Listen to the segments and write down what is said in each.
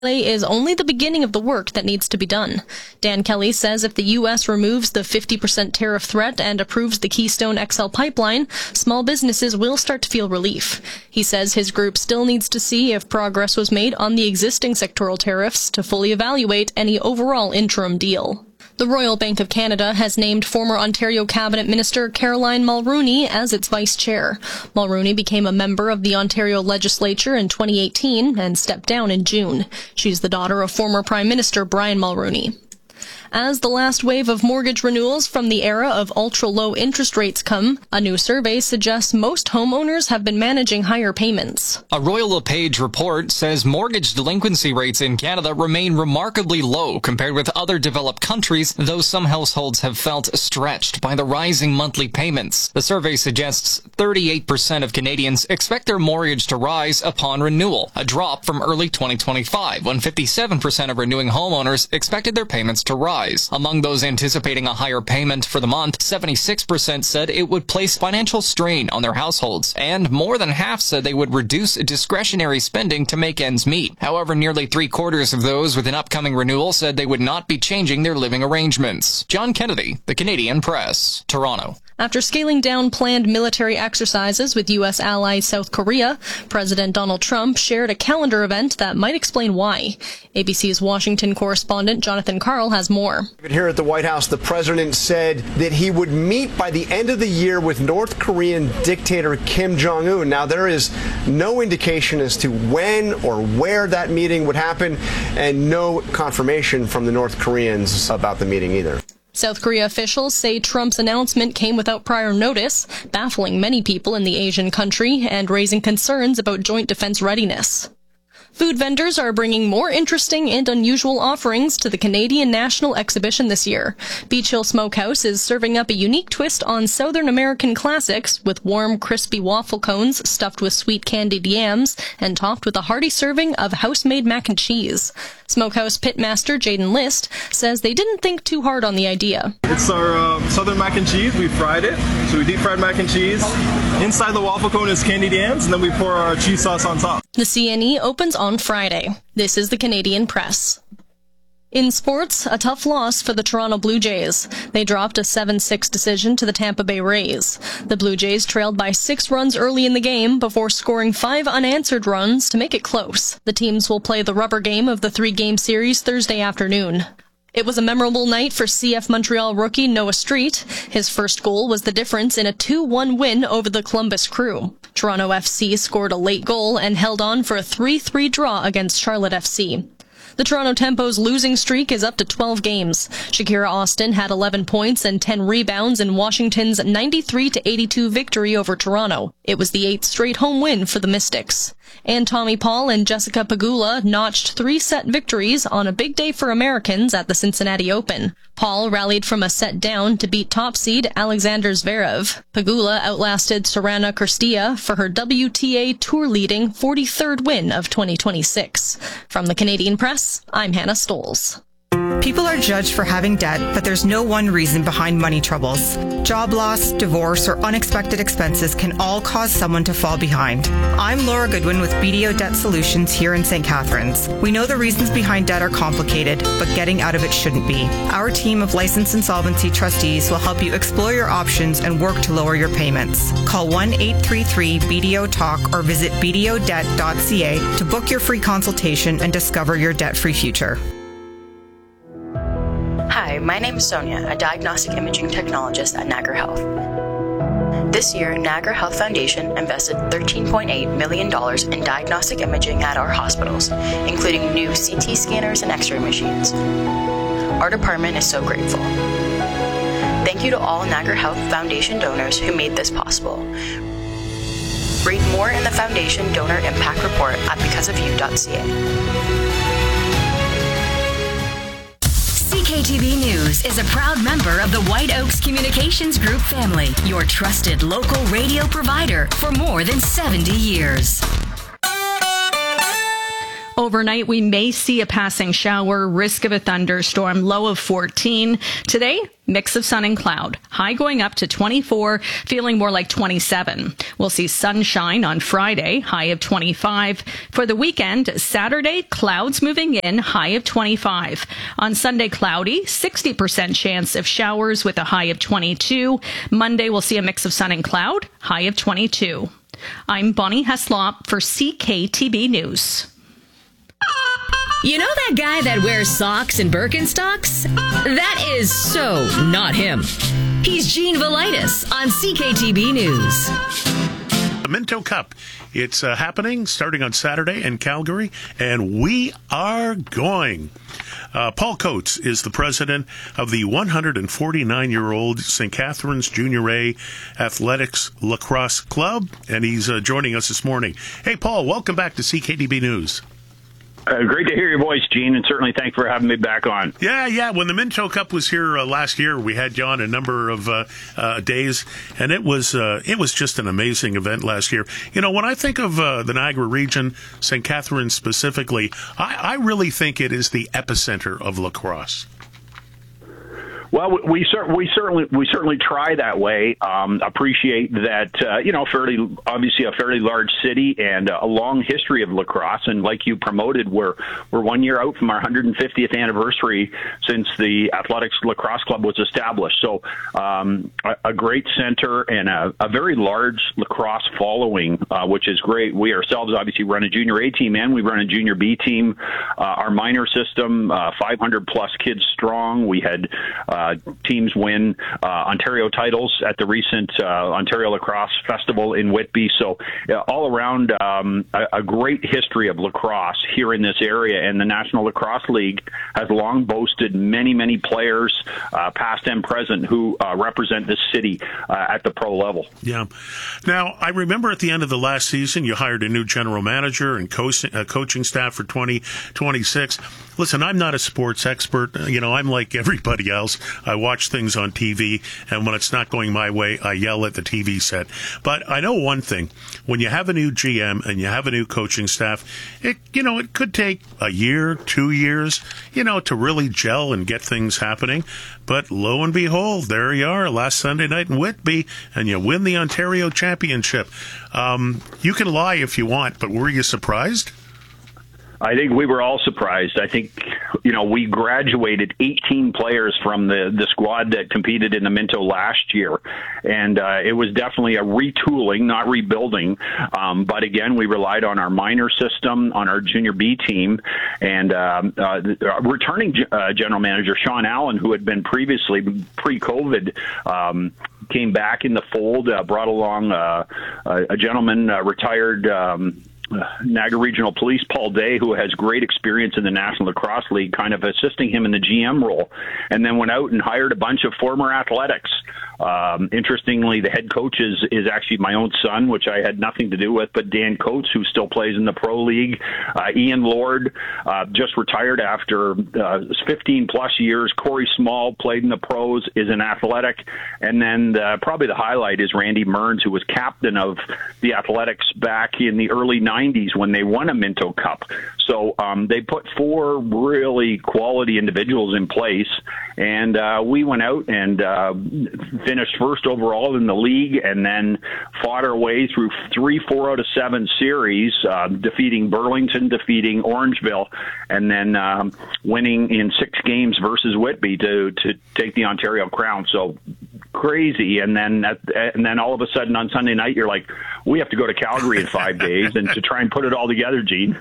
is only the beginning of the work that needs to be done. Dan Kelly says if the U.S. removes the 50% tariff threat and approves the Keystone XL pipeline, small businesses will start to feel relief. He says his group still needs to see if progress was made on the existing sectoral tariffs to fully evaluate any overall interim deal. The Royal Bank of Canada has named former Ontario Cabinet Minister Caroline Mulroney as its vice chair. Mulroney became a member of the Ontario Legislature in 2018 and stepped down in June. She's the daughter of former Prime Minister Brian Mulroney. As the last wave of mortgage renewals from the era of ultra-low interest rates come, a new survey suggests most homeowners have been managing higher payments. A Royal LePage report says mortgage delinquency rates in Canada remain remarkably low compared with other developed countries, though some households have felt stretched by the rising monthly payments. The survey suggests 38% of Canadians expect their mortgage to rise upon renewal, a drop from early 2025, when 57% of renewing homeowners expected their payments to rise. Among those anticipating a higher payment for the month, 76% said it would place financial strain on their households, and more than half said they would reduce discretionary spending to make ends meet. However, nearly 3/4 of those with an upcoming renewal said they would not be changing their living arrangements. John Kennedy, The Canadian Press, Toronto. After scaling down planned military exercises with U.S. ally South Korea, President Donald Trump shared a calendar event that might explain why. ABC's Washington correspondent Jonathan Karl has more. Here at the White House, the president said that he would meet by the end of the year with North Korean dictator Kim Jong-un. Now, there is no indication as to when or where that meeting would happen, and no confirmation from the North Koreans about the meeting either. South Korea officials say Trump's announcement came without prior notice, baffling many people in the Asian country and raising concerns about joint defense readiness. Food vendors are bringing more interesting and unusual offerings to the Canadian National Exhibition this year. Beach Hill Smokehouse is serving up a unique twist on Southern American classics with warm, crispy waffle cones stuffed with sweet candied yams and topped with a hearty serving of house-made mac and cheese. Smokehouse pitmaster Jaden List says they didn't think too hard on the idea. It's our Southern mac and cheese. We fried it, so we deep fried mac and cheese. Inside the waffle cone is candied yams, and then we pour our cheese sauce on top. The CNE opens on Friday. This is the Canadian Press. In sports, a tough loss for the Toronto Blue Jays. They dropped a 7-6 decision to the Tampa Bay Rays. The Blue Jays trailed by 6 runs early in the game before scoring 5 unanswered runs to make it close. The teams will play the rubber game of the 3-game series Thursday afternoon. It was a memorable night for CF Montreal rookie Noah Street. His first goal was the difference in a 2-1 win over the Columbus Crew. Toronto FC scored a late goal and held on for a 3-3 draw against Charlotte FC. The Toronto Tempo's losing streak is up to 12 games. Shakira Austin had 11 points and 10 rebounds in Washington's 93-82 victory over Toronto. It was the 8th straight home win for the Mystics. And Tommy Paul and Jessica Pegula notched 3-set victories on a big day for Americans at the Cincinnati Open. Paul rallied from a set down to beat top seed Alexander Zverev. Pegula outlasted Sorana Cirstea for her WTA Tour-leading 43rd win of 2026. From the Canadian Press, I'm Hannah Stoles. People are judged for having debt, but there's no one reason behind money troubles. Job loss, divorce, or unexpected expenses can all cause someone to fall behind. I'm Laura Goodwin with BDO Debt Solutions here in St. Catharines. We know the reasons behind debt are complicated, but getting out of it shouldn't be. Our team of licensed insolvency trustees will help you explore your options and work to lower your payments. Call 1-833-BDO-TALK or visit bdodebt.ca to book your free consultation and discover your debt-free future. Hi, my name is Sonia, a diagnostic imaging technologist at Niagara Health. This year, Niagara Health Foundation invested $13.8 million in diagnostic imaging at our hospitals, including new CT scanners and X-ray machines. Our department is so grateful. Thank you to all Niagara Health Foundation donors who made this possible. Read more in the Foundation Donor Impact Report at becauseofyou.ca. CKTV News is a proud member of the White Oaks Communications Group family, your trusted local radio provider for more than 70 years. Overnight, we may see a passing shower, risk of a thunderstorm, low of 14. Today, mix of sun and cloud. High going up to 24, feeling more like 27. We'll see sunshine on Friday, high of 25. For the weekend, Saturday, clouds moving in, high of 25. On Sunday, cloudy, 60% chance of showers with a high of 22. Monday, we'll see a mix of sun and cloud, high of 22. I'm Bonnie Heslop for CKTB News. You know that guy that wears socks and Birkenstocks? That is so not him. He's Gene Velitis on CKTB News. The Minto Cup. It's happening starting on Saturday in Calgary, and we are going. Paul Coates is the president of the 149-year-old St. Catharines Junior A Athletics Lacrosse Club, and he's joining us this morning. Hey, Paul, welcome back to CKTB News. Great to hear your voice, Gene, and certainly thanks for having me back on. Yeah. When the Minto Cup was here last year, we had you on a number of days, and it was just an amazing event last year. You know, when I think of the Niagara region, St. Catharines specifically, I really think it is the epicenter of lacrosse. Well, we certainly try that way. Appreciate that, obviously a fairly large city and a long history of lacrosse. And like you promoted, we're 1 year out from our 150th anniversary since the Athletics Lacrosse Club was established. So a great center and a very large lacrosse following, which is great. We ourselves obviously run a junior A team and we run a junior B team. Our minor system, 500 plus kids strong. We had teams win Ontario titles at the recent Ontario Lacrosse Festival in Whitby. So all around a great history of lacrosse here in this area. And the National Lacrosse League has long boasted many, many players, past and present, who represent this city at the pro level. Yeah. Now, I remember at the end of the last season, you hired a new general manager and coaching staff for 2026. Listen, I'm not a sports expert. I'm like everybody else. I watch things on TV, and when it's not going my way, I yell at the TV set. But I know one thing. When you have a new GM and you have a new coaching staff, it could take a year, 2 years, to really gel and get things happening. But lo and behold, there you are last Sunday night in Whitby, and you win the Ontario Championship. You can lie if you want, but were you surprised? I think we were all surprised. I think, we graduated 18 players from the squad that competed in the Minto last year. And it was definitely a retooling, not rebuilding. But again, we relied on our minor system, on our junior B team. And returning general manager Sean Allen, who had been previously pre-COVID, came back in the fold, brought along a gentleman, retired Niagara Regional Police, Paul Day, who has great experience in the National Lacrosse League, kind of assisting him in the GM role, and then went out and hired a bunch of former athletics. Interestingly, the head coach is actually my own son, which I had nothing to do with, but Dan Coates, who still plays in the Pro League. Ian Lord just retired after 15 plus years. Corey Small played in the pros, is an athletic. And then probably the highlight is Randy Mearns, who was captain of the Athletics back in the early 90s when they won a Minto Cup. So they put four really quality individuals in place, and we went out and finished first overall in the league, and then fought our way through 3 4 out of 7 series, defeating Burlington, defeating Orangeville, and then winning in 6 games versus Whitby to take the Ontario crown. So crazy. And then all of a sudden on Sunday night, you're like, we have to go to Calgary in 5 days and to try and put it all together, Gene.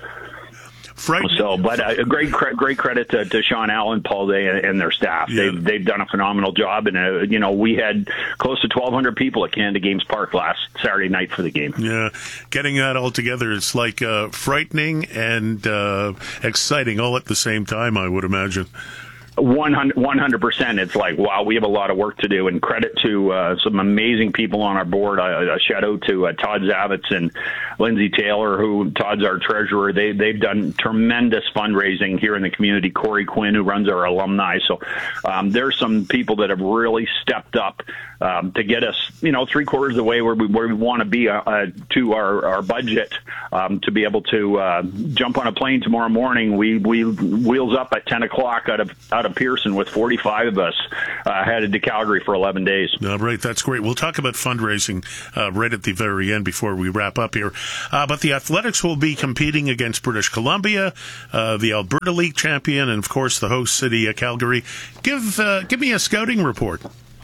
So, but a great credit to Sean Allen, Paul Day, and their staff. Yeah. They've done a phenomenal job, and we had close to 1,200 people at Canada Games Park last Saturday night for the game. Yeah, getting that all together, it's like frightening and exciting all at the same time, I would imagine. 100%. It's like, wow, we have a lot of work to do, and credit to some amazing people on our board. A shout out to Todd Zavitz and Lindsay Taylor, who Todd's our treasurer. They've done tremendous fundraising here in the community. Corey Quinn, who runs our alumni. So there's some people that have really stepped up to get us, 3/4 of the way where we want to be to our budget, to be able to jump on a plane tomorrow morning. We wheels up at 10 o'clock out of Pearson with 45 of us headed to Calgary for 11 days. Right, that's great. We'll talk about fundraising right at the very end before we wrap up here. But the Athletics will be competing against British Columbia, the Alberta League champion, and of course the host city, Calgary. Give me a scouting report.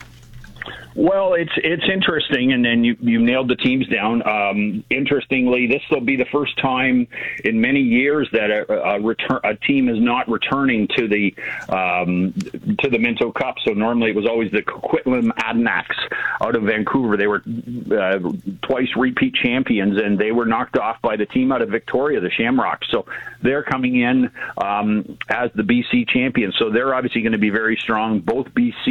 Well, it's interesting, and then you nailed the teams down. Interestingly, this will be the first time in many years that a team is not returning to the Minto Cup. So normally it was always the Coquitlam Adanacs out of Vancouver. They were twice repeat champions, and they were knocked off by the team out of Victoria, the Shamrocks. So they're coming in as the BC champions. So they're obviously going to be very strong. Both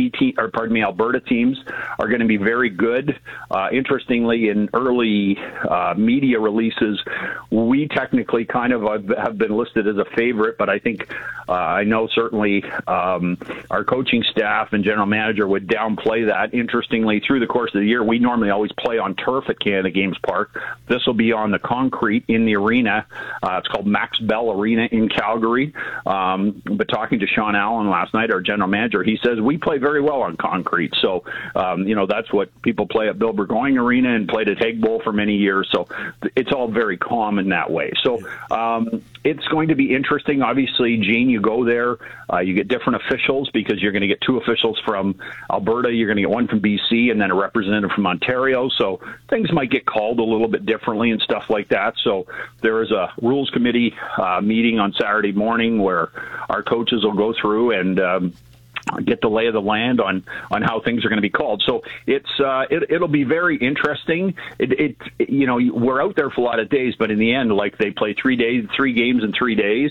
Alberta teams are going to be very good. Interestingly, in early media releases, we technically kind of have been listed as a favorite, but I think I know certainly our coaching staff and general manager would downplay that. Interestingly, through the course of the year, we normally always play on turf at Canada Games Park. This will be on the concrete in the arena. It's called Max Bell Arena in Calgary. But talking to Sean Allen last night, our general manager, he says we play very well on concrete. So, that's what people play at Bill Burgoyne Arena and played at Hague Bowl for many years. So it's all very calm in that way. So it's going to be interesting. Obviously, Gene, you go there, you get different officials because you're going to get 2 officials from Alberta. You're going to get 1 from BC and then a representative from Ontario. So things might get called a little bit differently and stuff like that. So there is a rules committee meeting on Saturday morning where our coaches will go through and get the lay of the land on how things are going to be called. So it'll be very interesting. We're out there for a lot of days, but in the end, like, they play 3 games in 3 days,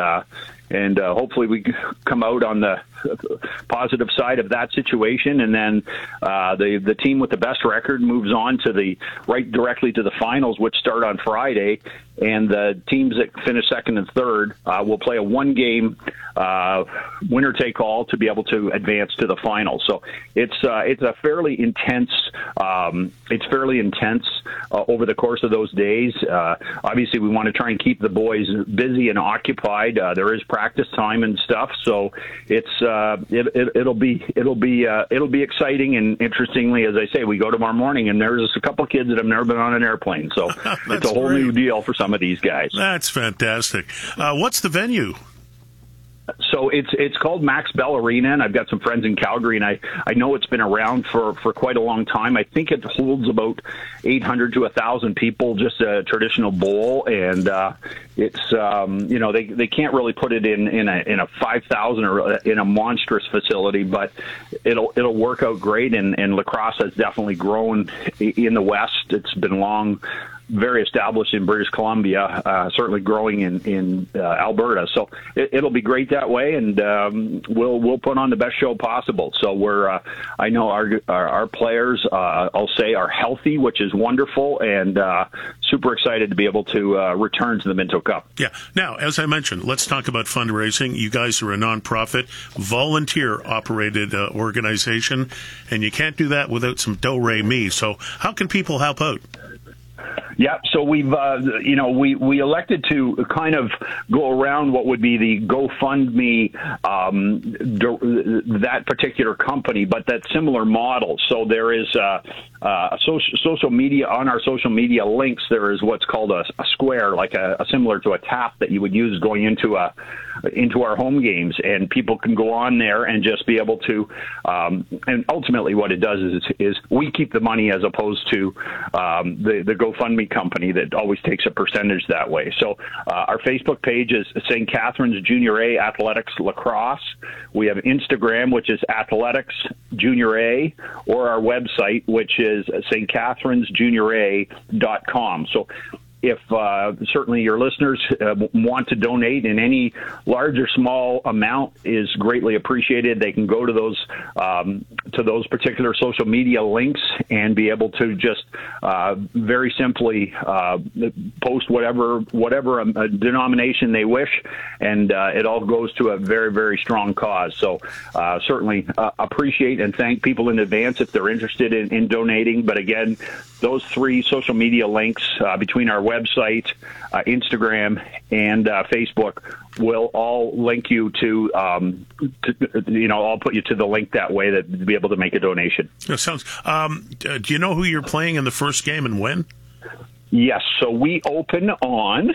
and hopefully we come out on the positive side of that situation, and then the team with the best record moves on to directly to the finals, which start on Friday, and the teams that finish second and third will play a 1-game winner take all to be able to advance to the final. So it's a fairly intense. It's fairly intense over the course of those days. Obviously, we want to try and keep the boys busy and occupied. There is practice time and stuff, so it'll be exciting. And interestingly, as I say, we go tomorrow morning, and there's a couple of kids that have never been on an airplane, so it's a whole new deal for some of these guys. That's fantastic. What's the venue? So it's called Max Bell Arena, and I've got some friends in Calgary, and I know it's been around for quite a long time. I think it holds about 800 to 1,000 people, just a traditional bowl, and it's they can't really put it in a 5,000 or in a monstrous facility, but it'll work out great. And lacrosse has definitely grown in the West. It's been long very established in British Columbia, certainly growing in Alberta. So it'll be great that way, and we'll put on the best show possible. So I know our players, I'll say, are healthy, which is wonderful, and super excited to be able to return to the Minto Cup. Yeah. Now, as I mentioned, let's talk about fundraising. You guys are a nonprofit, volunteer-operated organization, and you can't do that without some do-re-mi. So how can people help out? Yeah, so we've we elected to kind of go around what would be the GoFundMe, that particular company, but that similar model. So there is social media, on our social media links. There is what's called a square, like a similar to a tap that you would use going into our home games, and people can go on there and just be able to. And ultimately, what it does is we keep the money as opposed to the GoFundMe company that always takes a percentage that way. So our Facebook page is St. Catharines Junior A Athletics Lacrosse. We have Instagram, which is Athletics Junior A, or our website, which is stcatharinesjuniora.com. So if certainly your listeners want to donate in any large or small amount is greatly appreciated. They can go to those particular social media links and be able to just very simply post whatever denomination they wish, and it all goes to a very, very strong cause. So certainly appreciate and thank people in advance if they're interested in donating. But again, those 3 social media links between our website, Instagram, and Facebook will all link you to I'll put you to the link that way to be able to make a donation. That sounds. Do you know who you're playing in the first game and when? Yes, so we open on.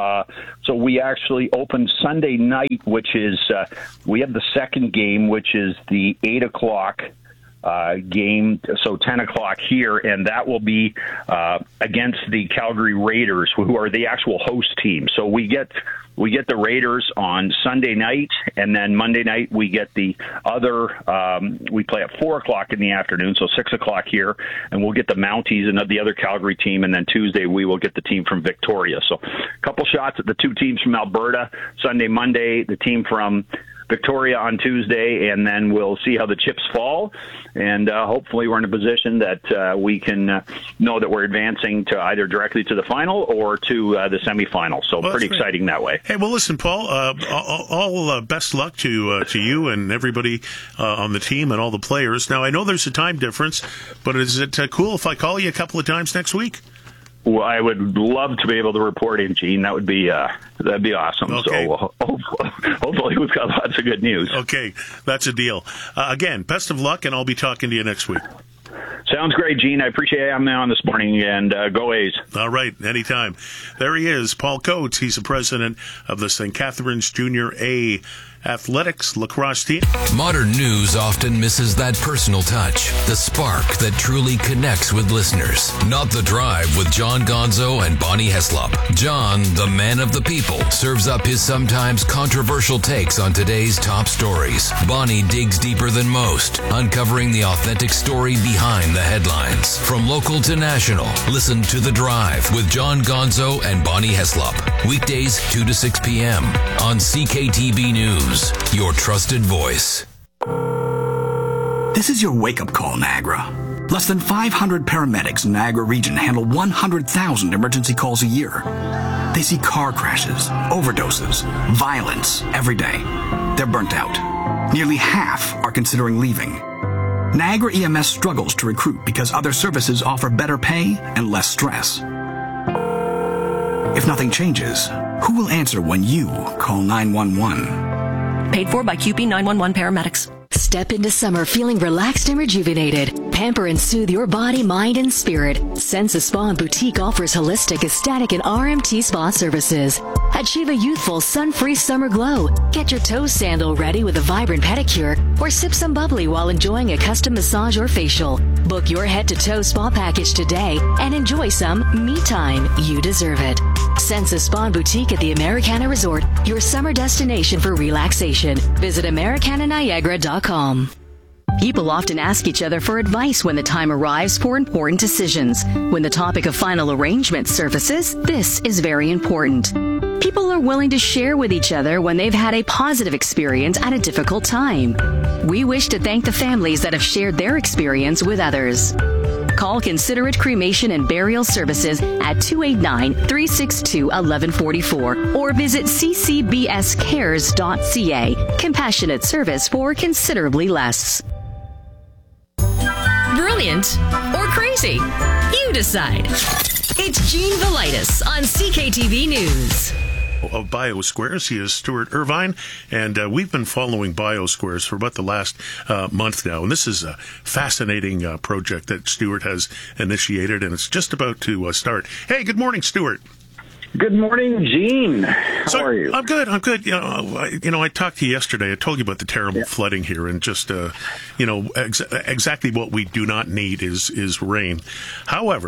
We actually open Sunday night, which is we have the second game, which is the 8:00 game, so 10 o'clock here, and that will be against the Calgary Raiders, who are the actual host team. So we get the Raiders on Sunday night, and then Monday night we get the other. We play at 4 o'clock in the afternoon, so 6 o'clock here, and we'll get the Mounties and the other Calgary team, and then Tuesday we will get the team from Victoria. So a couple shots at the 2 teams from Alberta Sunday, Monday, the team from Victoria on Tuesday, and then we'll see how the chips fall, and hopefully we're in a position that we can know that we're advancing to either directly to the final or to the semifinal. So pretty exciting that way. Hey, well, listen, Paul, all best luck to you and everybody on the team and all the players. Now, I know there's a time difference, but is it cool if I call you a couple of times next week? Well, I would love to be able to report in, Gene. That would be that'd be awesome. Okay. So hopefully we've got lots of good news. Okay, that's a deal. Again, best of luck, and I'll be talking to you next week. Sounds great, Gene. I appreciate having me on this morning, and go A's. All right, anytime. There he is, Paul Coates. He's the president of the St. Catharines Junior A Athletics lacrosse team. Modern news often misses that personal touch, the spark that truly connects with listeners. Not The Drive with John Gonzo and Bonnie Heslop. John, the man of the people, serves up his sometimes controversial takes on today's top stories. Bonnie digs deeper than most, uncovering the authentic story behind the headlines. From local to national, listen to The Drive with John Gonzo and Bonnie Heslop. Weekdays 2 to 6 p.m. on CKTB News. Your trusted voice. This is your wake-up call, Niagara. Less than 500 paramedics in Niagara region handle 100,000 emergency calls a year. They see car crashes, overdoses, violence every day. They're burnt out. Nearly half are considering leaving. Niagara EMS struggles to recruit because other services offer better pay and less stress. If nothing changes, who will answer when you call 911? Paid for by QP 911 paramedics. Step into summer feeling relaxed and rejuvenated. Pamper and soothe your body, mind, and spirit. Sensa Spa and Boutique offers holistic, ecstatic, and RMT spa services. Achieve a youthful, sun-free summer glow. Get your toe sandal ready with a vibrant pedicure, or sip some bubbly while enjoying a custom massage or facial. Book your head-to-toe spa package today and enjoy some me time. You deserve it. Sensa Spa and Boutique at the Americana Resort, your summer destination for relaxation. Visit AmericanaNiagara.com. People often ask each other for advice when the time arrives for important decisions. When the topic of final arrangement surfaces, this is very important. People are willing to share with each other when they've had a positive experience at a difficult time. We wish to thank the families that have shared their experience with others. Call Considerate Cremation and Burial Services at 289-362-1144 or visit ccbscares.ca. Compassionate service for considerably less. Brilliant or crazy? You decide. It's Gene Velitis on CKTV News. Of BioSquares. He is Stuart Irvine, and we've been following BioSquares for about the last month now. And this is a fascinating project that Stuart has initiated, and it's just about to start. Hey, good morning, Stuart. Good morning, Gene. How are you? I'm good. I talked to you yesterday. I told you about the terrible flooding here, and just exactly what we do not need is rain. However,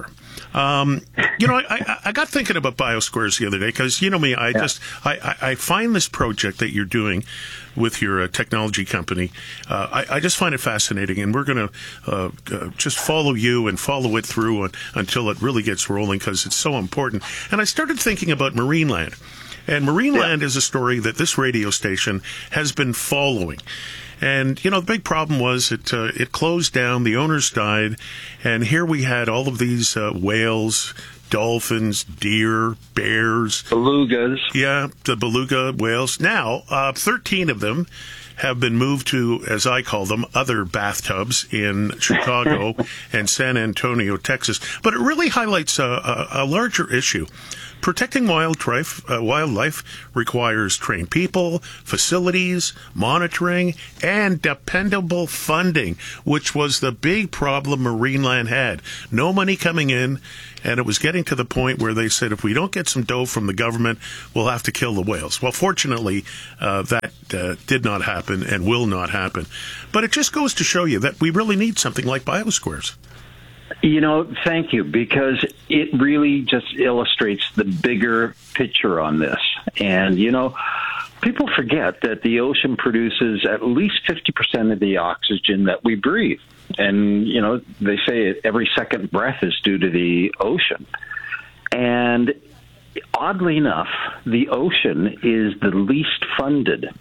I got thinking about BioSquares the other day because, you know me, I find this project that you're doing with your technology company, I just find it fascinating, and we're going to just follow you and follow it through until it really gets rolling because it's so important. And I started thinking about Marineland. And Marineland is a story that this radio station has been following. And, you know, the big problem was it closed down, the owners died, and here we had all of these whales, dolphins, deer, bears. Belugas. Yeah, the beluga whales. Now, 13 of them have been moved to, as I call them, other bathtubs in Chicago and San Antonio, Texas. But it really highlights a larger issue. Protecting wildlife requires trained people, facilities, monitoring, and dependable funding, which was the big problem Marineland had. No money coming in, and it was getting to the point where they said, if we don't get some dough from the government, we'll have to kill the whales. Well, fortunately, that did not happen and will not happen. But it just goes to show you that we really need something like BioSquares. You know, thank you, because it really just illustrates the bigger picture on this. And, you know, people forget that the ocean produces at least 50% of the oxygen that we breathe. And, you know, they say every second breath is due to the ocean. And oddly enough, the ocean is the least funded.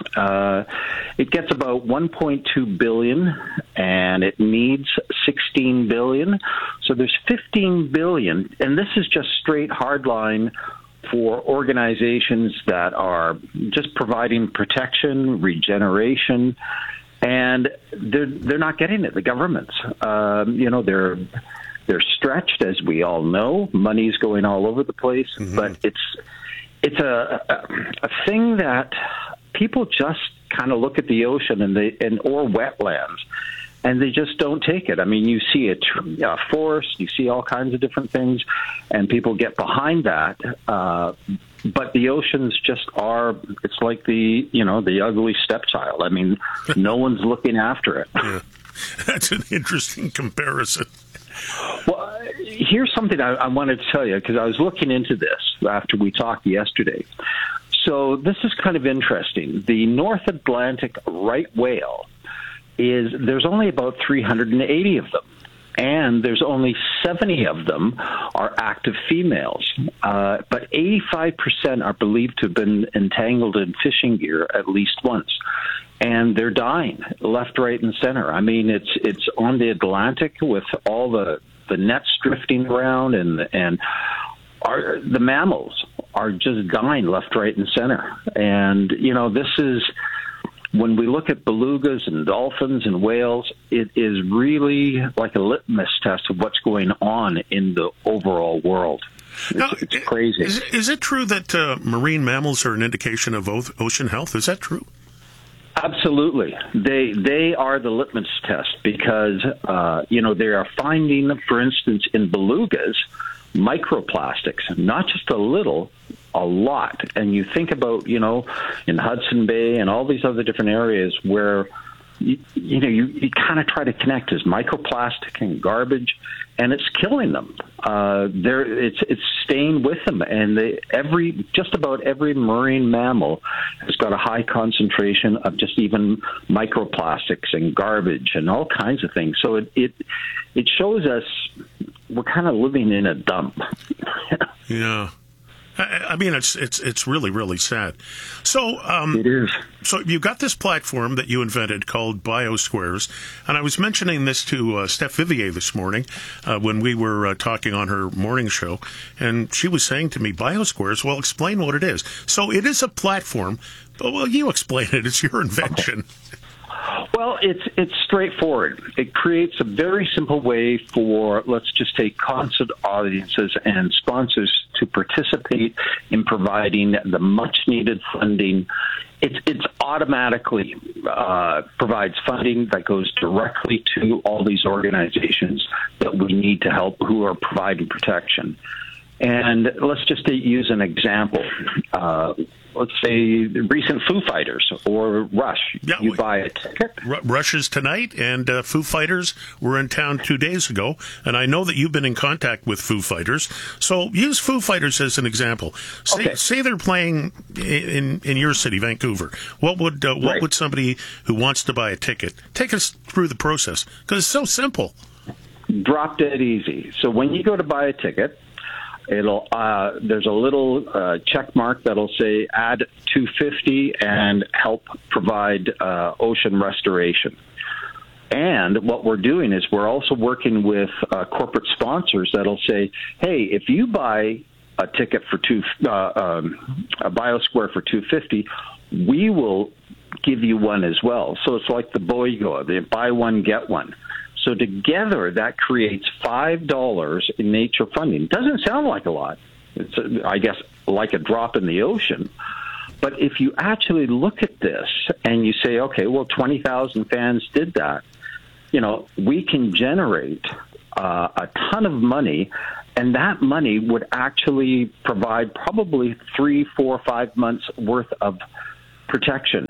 It gets about $1.2 billion, and it needs $16 billion. So there's $15 billion, and this is just straight hardline for organizations that are just providing protection, regeneration, and they're not getting it. The governments, you know, they're stretched, as we all know. Money's going all over the place, but it's a thing that people just kind of look at the ocean or wetlands, and they just don't take it. I mean, you see a forest, you see all kinds of different things, and people get behind that. But the oceans just are, it's like the ugly stepchild. I mean, no one's looking after it. Yeah. That's an interesting comparison. Well, here's something I wanted to tell you, because I was looking into this after we talked yesterday. So this is kind of interesting. The North Atlantic right whale there's only about 380 of them, and there's only 70 of them are active females. But 85% are believed to have been entangled in fishing gear at least once. And they're dying left, right, and center. I mean, it's on the Atlantic with all the nets drifting around, and the mammals are just dying left, right, and center. And, you know, this is, when we look at belugas and dolphins and whales, it is really like a litmus test of what's going on in the overall world. It's crazy. Is it true that marine mammals are an indication of ocean health? Is that true? Absolutely. They are the litmus test because, you know, they are finding, for instance, in belugas, microplastics, not just a little, a lot. And you think about, you know, in Hudson Bay and all these other different areas where, you kind of try to connect as microplastic and garbage, and it's killing them. It's staying with them, and just about every marine mammal has got a high concentration of just even microplastics and garbage and all kinds of things. So it shows us we're kind of living in a dump. Yeah. I mean, it's really, really sad. So it is. So you got this platform that you invented called BioSquares, and I was mentioning this to Steph Vivier this morning when we were talking on her morning show, and she was saying to me, BioSquares, well, explain what it is. So it is a platform. Well, you explain it. It's your invention. Well, it's straightforward. It creates a very simple way for, let's just take concert audiences and sponsors to participate in providing the much-needed funding. It's automatically provides funding that goes directly to all these organizations that we need to help, who are providing protection. And let's just use an example. let's say, recent Foo Fighters or Rush. Yeah, you buy a ticket. Rush is tonight, and Foo Fighters were in town 2 days ago, and I know that you've been in contact with Foo Fighters. So use Foo Fighters as an example. Say they're playing in your city, Vancouver. What would somebody who wants to buy a ticket, take us through the process? Because it's so simple. Drop dead easy. So when you go to buy a ticket, it'll there's a little check mark that'll say add $250 and help provide ocean restoration. And what we're doing is we're also working with corporate sponsors that'll say, hey, if you buy a ticket for a BioSquare for $250, we will give you one as well. So it's like the BOIGO, the buy one get one. So together, that creates $5 in nature funding. Doesn't sound like a lot. It's, I guess, like a drop in the ocean. But if you actually look at this and you say, okay, well, 20,000 fans did that, we can generate a ton of money, and that money would actually provide probably 3, 4, 5 months worth of protection.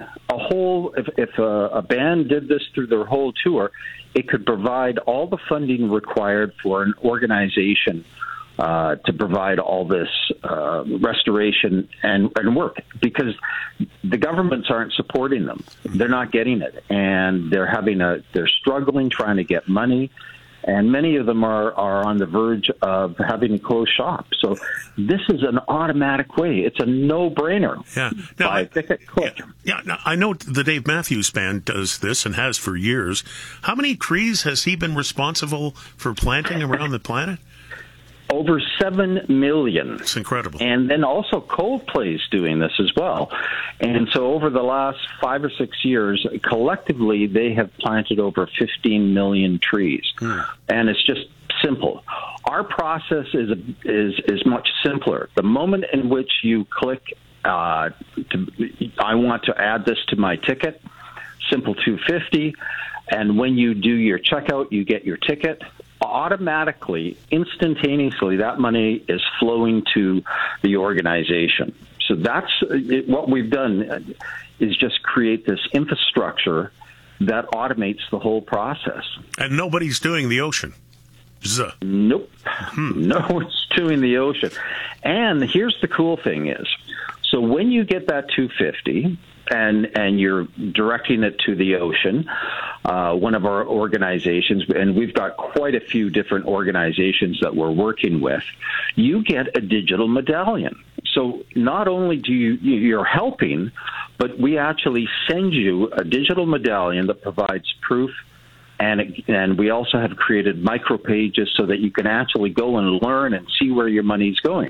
If a band did this through their whole tour, it could provide all the funding required for an organization to provide all this restoration and work, because the governments aren't supporting them. They're not getting it, and they're struggling trying to get money. And many of them are on the verge of having to close shop. So this is an automatic way. It's a no-brainer. Yeah. Buy a ticket, click. Yeah. Now, I know the Dave Matthews Band does this and has for years. How many trees has he been responsible for planting around the planet? Over 7 million. It's incredible. And then also Coldplay's doing this as well. And so over the last 5 or 6 years, collectively, they have planted over 15 million trees. And it's just simple. Our process is much simpler. The moment in which you click, I want to add this to my ticket, simple $250. And when you do your checkout, you get your ticket. Automatically, instantaneously, that money is flowing to the organization. So that's what we've done, is just create this infrastructure that automates the whole process. And nobody's doing the ocean. Nope. No one's doing the ocean. And here's the cool thing is, so when you get that $250 and you're directing it to the ocean, one of our organizations, and we've got quite a few different organizations that we're working with, you get a digital medallion. So not only do you're helping, but we actually send you a digital medallion that provides proof. And we also have created micro pages so that you can actually go and learn and see where your money's going.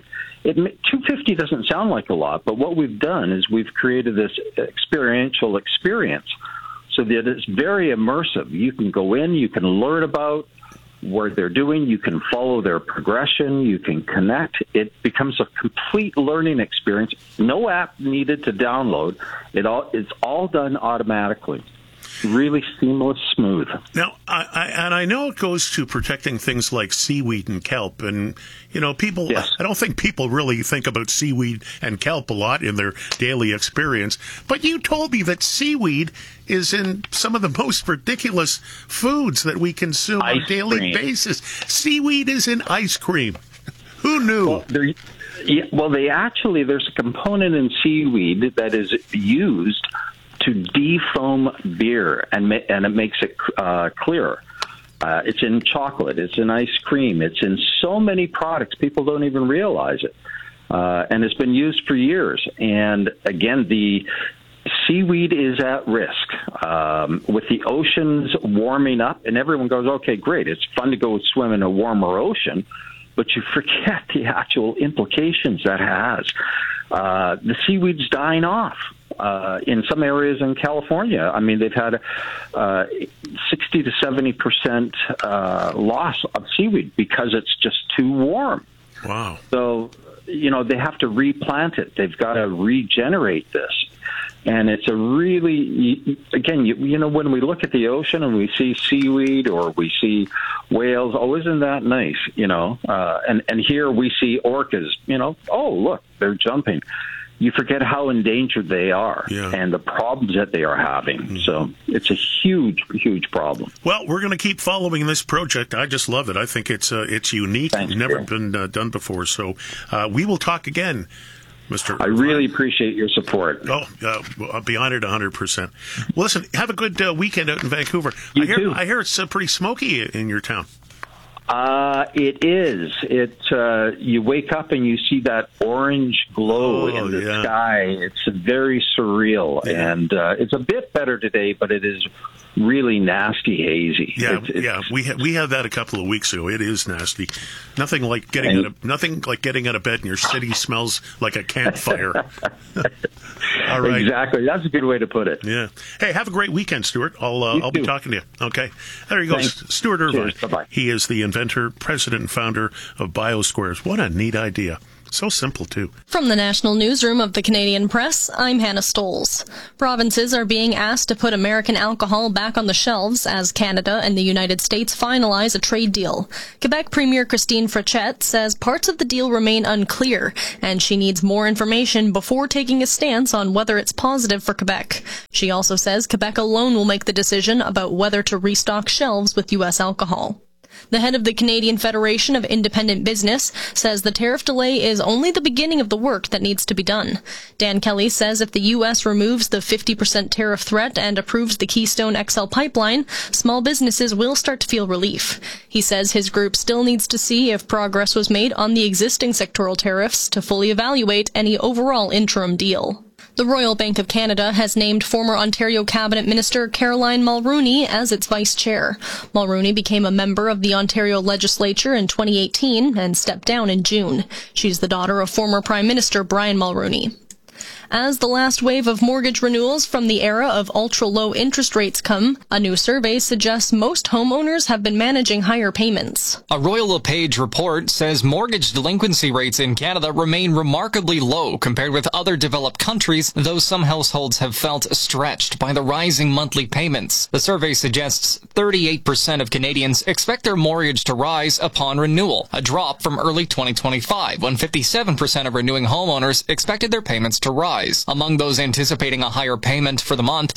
$250 doesn't sound like a lot, but what we've done is we've created this experiential experience so that it's very immersive. You can go in, you can learn about what they're doing, you can follow their progression, you can connect. It becomes a complete learning experience. No app needed to download. It's all done automatically. Really seamless, smooth. Now, I know it goes to protecting things like seaweed and kelp, and people. Yes. I don't think people really think about seaweed and kelp a lot in their daily experience. But you told me that seaweed is in some of the most ridiculous foods that we consume on a daily basis. Seaweed is in ice cream. Who knew? Well, there's a component in seaweed that is used to defoam beer, and it makes it clearer. It's in chocolate. It's in ice cream. It's in so many products. People don't even realize it. And it's been used for years. And again, the seaweed is at risk. With the oceans warming up, and everyone goes, okay, great. It's fun to go swim in a warmer ocean, but you forget the actual implications that has. The seaweed's dying off. In some areas in California, I mean, they've had 60 to 70% loss of seaweed because it's just too warm. Wow. So, they have to replant it. They've got to regenerate this. And it's a really, again, when we look at the ocean and we see seaweed or we see whales, isn't that nice, and here we see orcas, oh, look, they're jumping. you forget how endangered they are and the problems that they are having. So it's a huge, huge problem. Well, we're going to keep following this project. I just love it. I think it's unique. Thanks, never been done before. So we will talk again, Mr. I really appreciate your support. Oh, beyond it 100%. Well, listen, have a good weekend out in Vancouver. Too. I hear it's pretty smoky in your town. It is. You wake up and you see that orange glow in the sky. It's very surreal, and it's a bit better today, but it is really nasty hazy. We had that a couple of weeks ago. It is nasty. Nothing like getting out of bed and your city smells like a campfire. All right. Exactly. That's a good way to put it. Yeah. Hey, have a great weekend, Stuart. I'll be talking to you. Okay. There you go. Stuart Irvine. Bye-bye. He is the inventor, president, and founder of BioSquares. What a neat idea. So simple, too. From the National Newsroom of the Canadian Press, I'm Hannah Stoles. Provinces are being asked to put American alcohol back on the shelves as Canada and the United States finalize a trade deal. Quebec Premier Christine Frechette says parts of the deal remain unclear, and she needs more information before taking a stance on whether it's positive for Quebec. She also says Quebec alone will make the decision about whether to restock shelves with U.S. alcohol. The head of the Canadian Federation of Independent Business says the tariff delay is only the beginning of the work that needs to be done. Dan Kelly says if the U.S. removes the 50% tariff threat and approves the Keystone XL pipeline, small businesses will start to feel relief. He says his group still needs to see if progress was made on the existing sectoral tariffs to fully evaluate any overall interim deal. The Royal Bank of Canada has named former Ontario Cabinet Minister Caroline Mulroney as its vice chair. Mulroney became a member of the Ontario Legislature in 2018 and stepped down in June. She's the daughter of former Prime Minister Brian Mulroney. As the last wave of mortgage renewals from the era of ultra-low interest rates come, a new survey suggests most homeowners have been managing higher payments. A Royal LePage report says mortgage delinquency rates in Canada remain remarkably low compared with other developed countries, though some households have felt stretched by the rising monthly payments. The survey suggests 38% of Canadians expect their mortgage to rise upon renewal, a drop from early 2025, when 57% of renewing homeowners expected their payments to rise. Among those anticipating a higher payment for the month,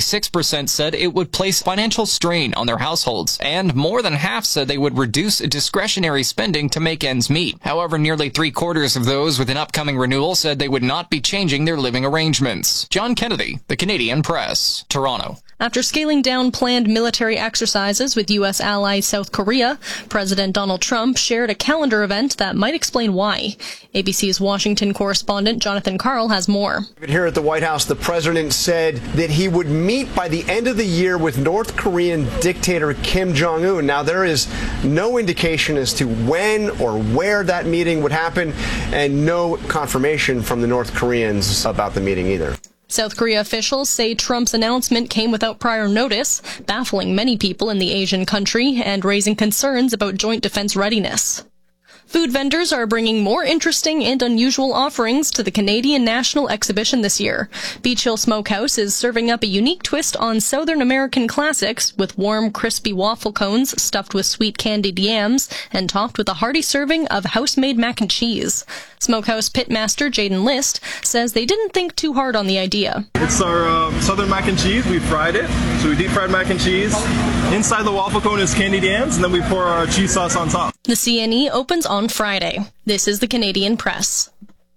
76% said it would place financial strain on their households, and more than half said they would reduce discretionary spending to make ends meet. However, nearly 3/4 of those with an upcoming renewal said they would not be changing their living arrangements. John Kennedy, The Canadian Press, Toronto. After scaling down planned military exercises with U.S. ally South Korea, President Donald Trump shared a calendar event that might explain why. ABC's Washington correspondent Jonathan Karl has more. Here at the White House, the president said that he would meet by the end of the year with North Korean dictator Kim Jong-un. Now, there is no indication as to when or where that meeting would happen, and no confirmation from the North Koreans about the meeting either. South Korea officials say Trump's announcement came without prior notice, baffling many people in the Asian country and raising concerns about joint defense readiness. Food vendors are bringing more interesting and unusual offerings to the Canadian National Exhibition this year. Beach Hill Smokehouse is serving up a unique twist on Southern American classics with warm, crispy waffle cones stuffed with sweet candied yams and topped with a hearty serving of house-made mac and cheese. Smokehouse pitmaster Jaden List says they didn't think too hard on the idea. It's our Southern mac and cheese. We fried it, so we deep fried mac and cheese. Inside the waffle cone is candied yams, and then we pour our cheese sauce on top. The CNE opens on Friday. This is the Canadian Press.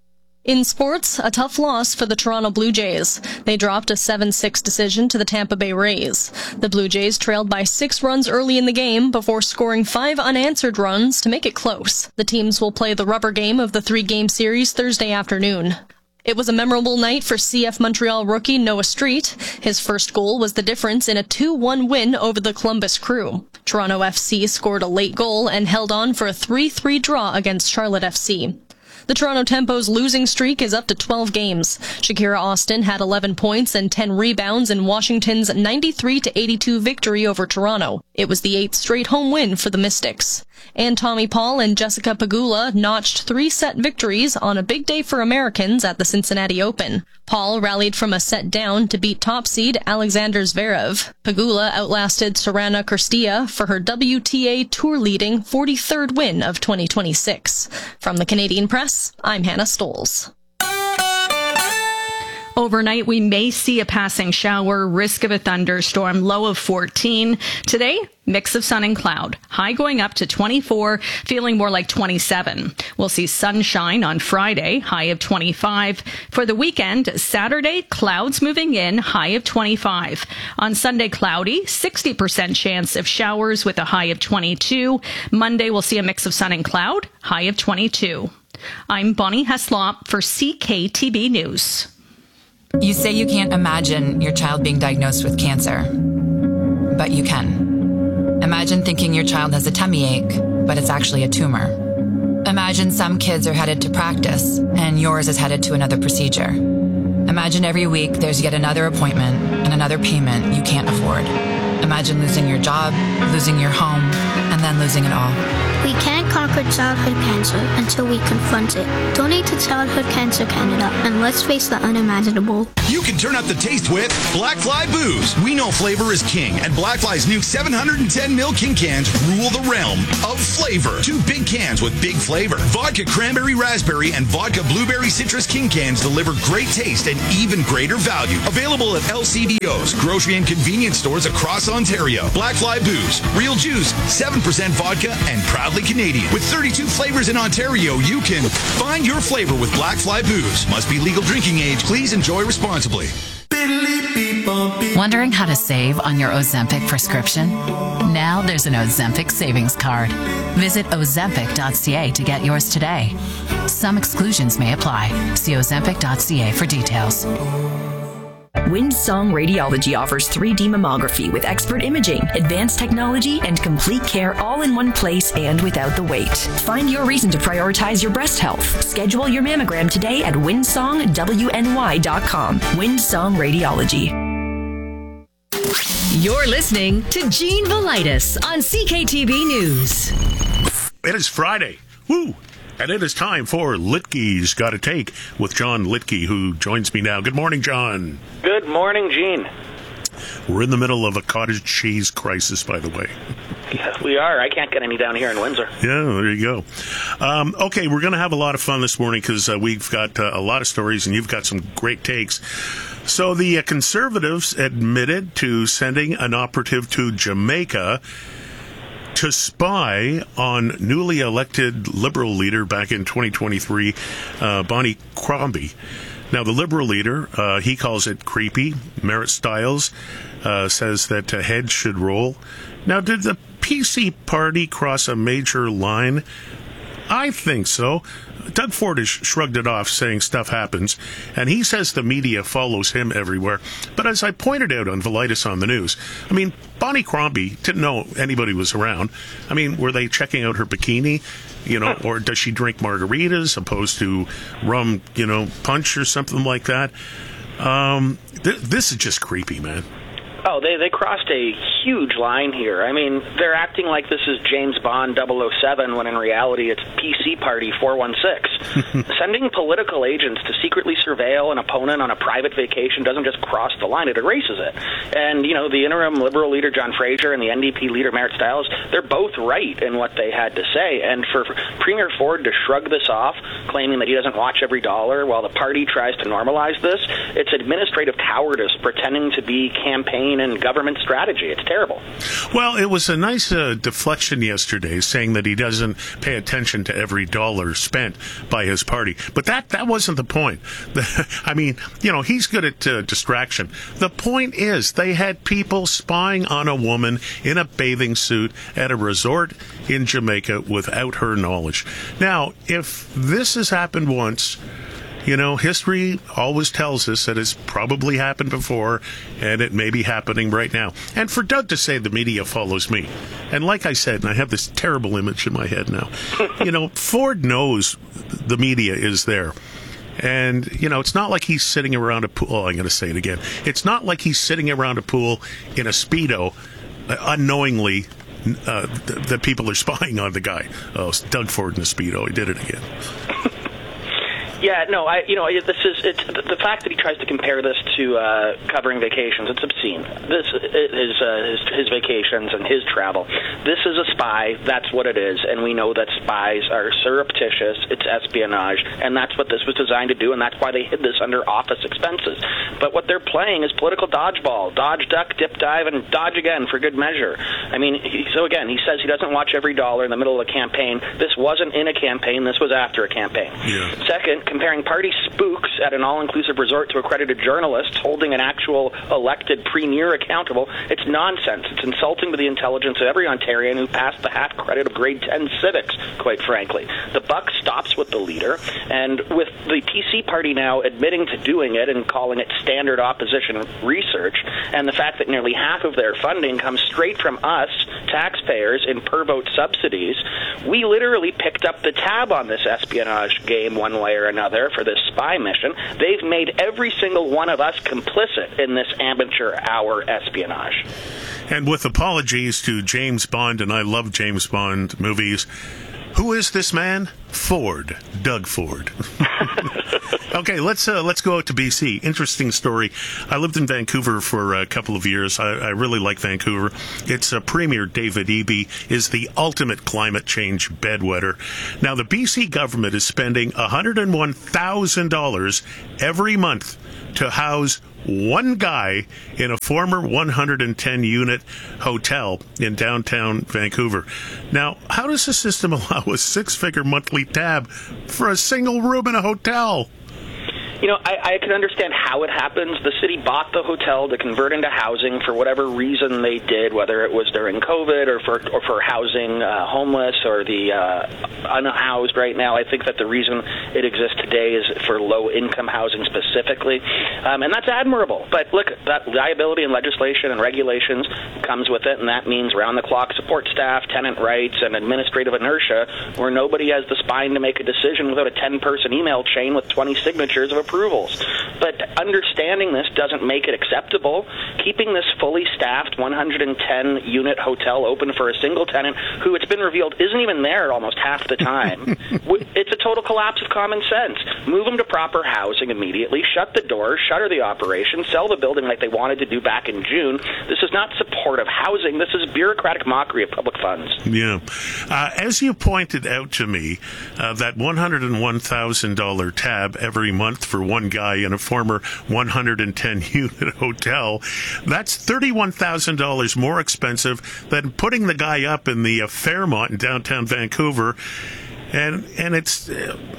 In sports, a tough loss for the Toronto Blue Jays. They dropped a 7-6 decision to the Tampa Bay Rays. The Blue Jays trailed by 6 runs early in the game before scoring 5 unanswered runs to make it close. The teams will play the rubber game of the 3-game series Thursday afternoon. It was a memorable night for CF Montreal rookie Noah Street. His first goal was the difference in a 2-1 win over the Columbus Crew. Toronto FC scored a late goal and held on for a 3-3 draw against Charlotte FC. The Toronto Tempo's losing streak is up to 12 games. Shakira Austin had 11 points and 10 rebounds in Washington's 93-82 victory over Toronto. It was the 8th straight home win for the Mystics. And Tommy Paul and Jessica Pegula notched 3-set victories on a big day for Americans at the Cincinnati Open. Paul rallied from a set down to beat top seed Alexander Zverev. Pegula outlasted Sorana Cîrstea for her WTA Tour-leading 43rd win of 2026. From the Canadian Press, I'm Hannah Stoles. Overnight, we may see a passing shower, risk of a thunderstorm, low of 14. Today, mix of sun and cloud. High going up to 24, feeling more like 27. We'll see sunshine on Friday, high of 25. For the weekend, Saturday, clouds moving in, high of 25. On Sunday, cloudy, 60% chance of showers with a high of 22. Monday, we'll see a mix of sun and cloud, high of 22. I'm Bonnie Heslop for CKTB News. You say you can't imagine your child being diagnosed with cancer, but you can. Imagine thinking your child has a tummy ache, but it's actually a tumor. Imagine some kids are headed to practice, and yours is headed to another procedure. Imagine every week there's yet another appointment and another payment you can't afford. Imagine losing your job, losing your home, and then losing it all. We can't conquer childhood cancer until we confront it. Donate to Childhood Cancer Canada, and let's face the unimaginable. You can turn up the taste with Black Fly Booze. We know flavor is king, and Black Fly's new 710 ml King cans rule the realm of flavor. 2 big cans with big flavor. Vodka Cranberry Raspberry and Vodka Blueberry Citrus King cans deliver great taste and even greater value. Available at LCBOs, grocery and convenience stores across Ontario. Black Fly Booze. Real juice, 7% vodka, and proudly Canadian. With 32 flavors in Ontario, you can find your flavor with Black Fly Booze. Must be legal drinking age. Please enjoy responsibly. Wondering how to save on your Ozempic prescription? Now there's an Ozempic savings card. Visit Ozempic.ca to get yours today. Some exclusions may apply. See Ozempic.ca for details. Windsong Radiology offers 3D mammography with expert imaging, advanced technology, and complete care all in one place and without the wait. Find your reason to prioritize your breast health. Schedule your mammogram today at windsongwny.com. Windsong Radiology. You're listening to Gene Velitis on CKTB News. It is Friday. Woo! And it is time for Litke's Got a Take with John Litke, who joins me now. Good morning, John. Good morning, Gene. We're in the middle of a cottage cheese crisis, by the way. Yes, we are. I can't get any down here in Windsor. Yeah, there you go. Okay, we're going to have a lot of fun this morning because we've got a lot of stories and you've got some great takes. So the Conservatives admitted to sending an operative to Jamaica to spy on newly elected Liberal leader back in 2023, Bonnie Crombie. Now, the Liberal leader, he calls it creepy. Merritt Stiles says that heads should roll. Now, did the PC party cross a major line? I think so. Doug Ford has shrugged it off, saying stuff happens, and he says the media follows him everywhere. But as I pointed out on Velitis on the News, I mean, Bonnie Crombie didn't know anybody was around. I mean, were they checking out her bikini, or does she drink margaritas opposed to rum, punch or something like that? This is just creepy, man. Oh, they crossed a huge line here. I mean, they're acting like this is James Bond 007 when in reality it's PC Party 416. Sending political agents to secretly surveil an opponent on a private vacation doesn't just cross the line, it erases it. And, the interim Liberal leader John Fraser and the NDP leader Merritt Stiles, they're both right in what they had to say. And for Premier Ford to shrug this off, claiming that he doesn't watch every dollar while the party tries to normalize this, it's administrative cowardice pretending to be campaign and government strategy. It's terrible. Well, it was a nice deflection yesterday, saying that he doesn't pay attention to every dollar spent by his party. But that wasn't the point. I mean, he's good at distraction. The point is, they had people spying on a woman in a bathing suit at a resort in Jamaica without her knowledge. Now, if this has happened once, history always tells us that it's probably happened before, and it may be happening right now. And for Doug to say the media follows me, and like I said, and I have this terrible image in my head now, Ford knows the media is there. And, it's not like he's sitting around a pool. Oh, I'm going to say it again. It's not like he's sitting around a pool in a Speedo unknowingly that people are spying on the guy. Oh, it's Doug Ford in a Speedo. He did it again. Yeah, no, the fact that he tries to compare this to covering vacations, it's obscene. This is his vacations and his travel. This is a spy. That's what it is, and we know that spies are surreptitious. It's espionage, and that's what this was designed to do, and that's why they hid this under office expenses. But what they're playing is political dodgeball. Dodge, duck, dip, dive, and dodge again for good measure. I mean, so again, he says he doesn't watch every dollar in the middle of a campaign. This wasn't in a campaign. This was after a campaign. Yeah. Second, comparing party spooks at an all-inclusive resort to accredited journalists holding an actual elected premier accountable, it's nonsense. It's insulting to the intelligence of every Ontarian who passed the half credit of grade 10 civics, quite frankly. The buck stops with the leader, and with the PC party now admitting to doing it and calling it standard opposition research, and the fact that nearly half of their funding comes straight from us, taxpayers, in per-vote subsidies, we literally picked up the tab on this espionage game one way or another for this spy mission. They've made every single one of us complicit in this amateur hour espionage. And with apologies to James Bond, and I love James Bond movies, who is this man? Ford. Doug Ford. Okay, let's go out to BC. Interesting story. I lived in Vancouver for a couple of years. I really like Vancouver. Its Premier David Eby is the ultimate climate change bedwetter. Now, the BC government is spending $101,000 every month to house one guy in a former 110-unit hotel in downtown Vancouver. Now, how does the system allow a six-figure monthly tab for a single room in a hotel? You know, I can understand how it happens. The city bought the hotel to convert into housing for whatever reason they did, whether it was during COVID or for housing homeless or the unhoused right now. I think that the reason it exists today is for low-income housing specifically, and that's admirable. But look, that liability and legislation and regulations comes with it, and that means round-the-clock support staff, tenant rights, and administrative inertia, where nobody has the spine to make a decision without a 10-person email chain with 20 signatures of approvals. But understanding this doesn't make it acceptable. Keeping this fully staffed 110-unit hotel open for a single tenant who, it's been revealed, isn't even there almost half the time, it's a total collapse of common sense. Move them to proper housing immediately, shut the doors, shutter the operation, sell the building like they wanted to do back in June. This is not supportive housing. This is bureaucratic mockery of public funds. Yeah. As you pointed out to me, that $101,000 tab every month for one guy in a former 110-unit hotel, that's $31,000 more expensive than putting the guy up in the Fairmont in downtown Vancouver. And it's,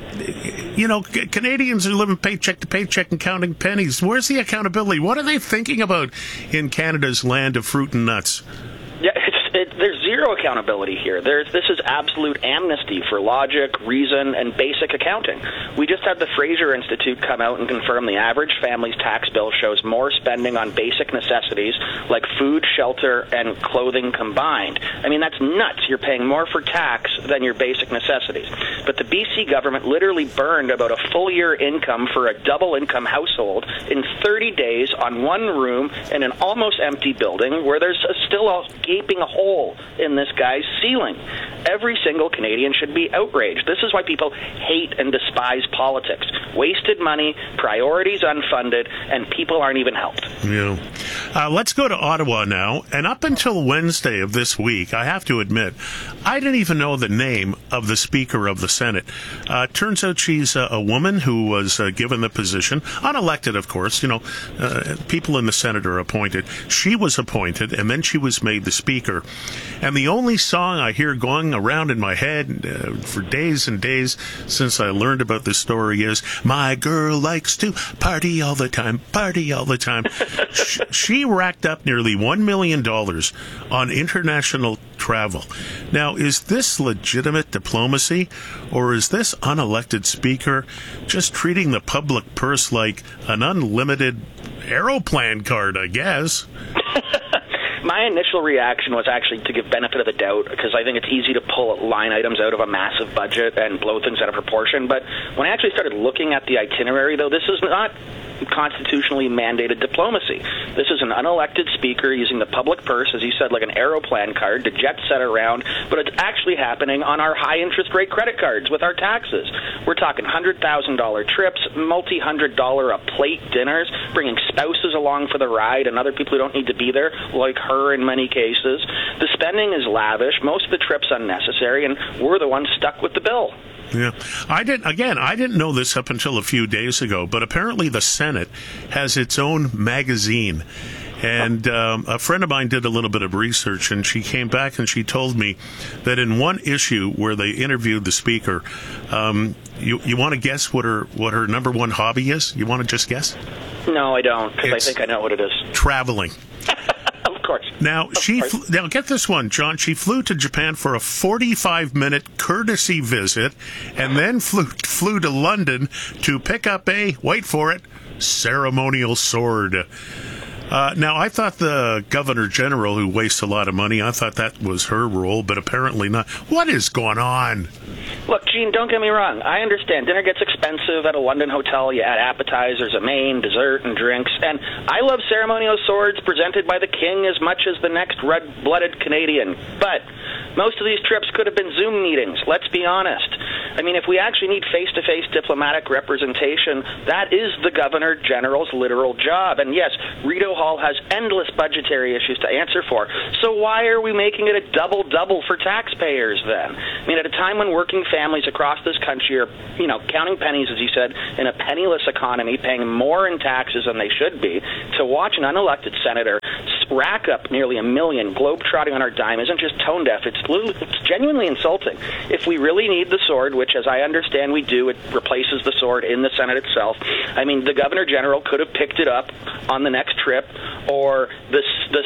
Canadians are living paycheck to paycheck and counting pennies. Where's the accountability? What are they thinking about in Canada's land of fruit and nuts? Yeah, there's zero accountability here. This is absolute amnesty for logic, reason, and basic accounting. We just had the Fraser Institute come out and confirm the average family's tax bill shows more spending on basic necessities like food, shelter, and clothing combined. I mean, that's nuts. You're paying more for tax than your basic necessities. But the BC government literally burned about a full year income for a double-income household in 30 days on one room in an almost empty building where there's still a gaping hole in this guy's ceiling. Every single Canadian should be outraged. This is why people hate and despise politics. Wasted money, priorities unfunded, and people aren't even helped. Yeah. Let's go to Ottawa now. And up until Wednesday of this week, I have to admit, I didn't even know the name of the Speaker of the Senate. Turns out she's a woman who was given the position, unelected, of course. People in the Senate are appointed. She was appointed, and then she was made the Speaker. And the only song I hear going around in my head for days and days since I learned about this story is, "My girl likes to party all the time, party all the time." She racked up nearly $1 million on international travel. Now, is this legitimate diplomacy, or is this unelected speaker just treating the public purse like an unlimited Aeroplan card, I guess? My initial reaction was actually to give benefit of the doubt, because I think it's easy to pull line items out of a massive budget and blow things out of proportion. But when I actually started looking at the itinerary, though, this is not constitutionally mandated diplomacy. This is an unelected speaker using the public purse, as you said, like an Aeroplan card to jet set around, but it's actually happening on our high interest rate credit cards with our taxes. We're talking $100,000 trips, multi-$100 a plate dinners, bringing spouses along for the ride and other people who don't need to be there, like her in many cases. The spending is lavish, most of the trips unnecessary, and we're the ones stuck with the bill. Yeah. I didn't know this up until a few days ago, but apparently the Senate has its own magazine. And a friend of mine did a little bit of research, and she came back and she told me that in one issue where they interviewed the speaker, you want to guess what her number one hobby is? You want to just guess? No, I don't, because I think I know what it is. Traveling. Of course. Now, now get this one, John. She flew to Japan for a 45-minute courtesy visit and then flew to London to pick up a, wait for it, ceremonial sword. Now, I thought the Governor General, who wastes a lot of money, I thought that was her role, but apparently not. What is going on? Look, Gene, don't get me wrong. I understand dinner gets expensive at a London hotel. You add appetizers, a main, dessert, and drinks. And I love ceremonial swords presented by the king as much as the next red-blooded Canadian. But most of these trips could have been Zoom meetings, let's be honest. I mean, if we actually need face-to-face diplomatic representation, that is the Governor General's literal job. And yes, Rideau Hall has endless budgetary issues to answer for. So why are we making it a double-double for taxpayers then? I mean, at a time when working families across this country are, counting pennies, as you said, in a penniless economy, paying more in taxes than they should be, to watch an unelected senator rack up nearly $1 million, globe-trotting on our dime, isn't just tone-deaf. It's genuinely insulting. If we really need the sword, which, as I understand we do, it replaces the sword in the Senate itself. I mean, the Governor General could have picked it up on the next trip, or the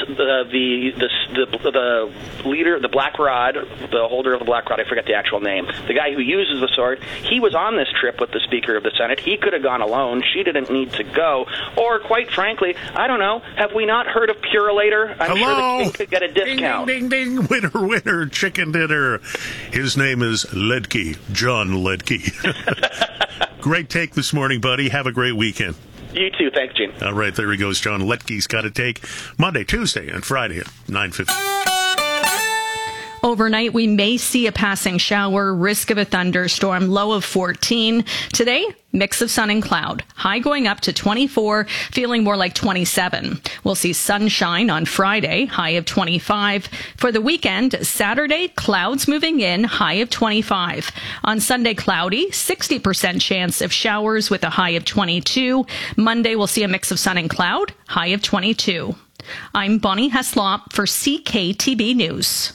leader, the Black Rod, the holder of the Black Rod, I forget the actual name, the guy who uses the sword, he was on this trip with the Speaker of the Senate. He could have gone alone. She didn't need to go. Or, quite frankly, I don't know, have we not heard of Purolator? I'm sure the king could get a discount. Ding, ding, ding, winner, chicken dinner. His name is Ledke, John Ledke. Great take this morning, buddy. Have a great weekend. You too. Thanks, Gene. All right, there he goes. John Ledke's got a take Monday, Tuesday, and Friday at 9:50. Overnight, we may see a passing shower, risk of a thunderstorm, low of 14. Today, mix of sun and cloud. High going up to 24, feeling more like 27. We'll see sunshine on Friday, high of 25. For the weekend, Saturday, clouds moving in, high of 25. On Sunday, cloudy, 60% chance of showers with a high of 22. Monday, we'll see a mix of sun and cloud, high of 22. I'm Bonnie Heslop for CKTB News.